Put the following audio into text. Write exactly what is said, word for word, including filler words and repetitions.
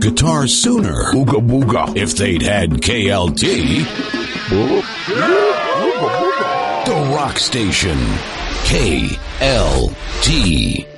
guitar sooner. Ooga booga. If they'd had K L T, the rock station, K L T.